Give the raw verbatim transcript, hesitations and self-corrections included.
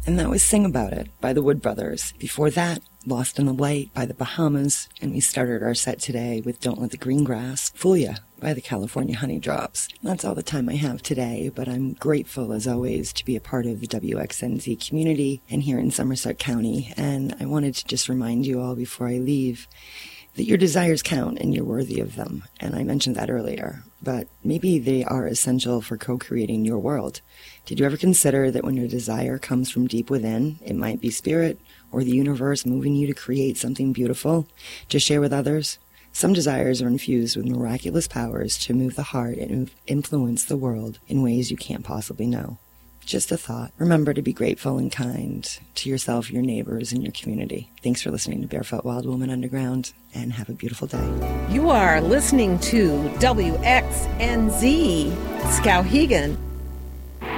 And that was Sing About It by the Wood Brothers. Before that, Lost in the Light by the Bahamas. And we started our set today with Don't Let the Green Grass Fool Ya by the California Honey Drops. That's all the time I have today, but I'm grateful as always to be a part of the W X N Z community and here in Somerset County. And I wanted to just remind you all before I leave that your desires count and you're worthy of them. And I mentioned that earlier, but maybe they are essential for co-creating your world. Did you ever consider that when your desire comes from deep within, it might be spirit or the universe moving you to create something beautiful to share with others? Some desires are infused with miraculous powers to move the heart and influence the world in ways you can't possibly know. Just a thought. Remember to be grateful and kind to yourself, your neighbors, and your community. Thanks for listening to Barefoot Wild Woman Underground, and have a beautiful day. You are listening to W X N Z Skowhegan.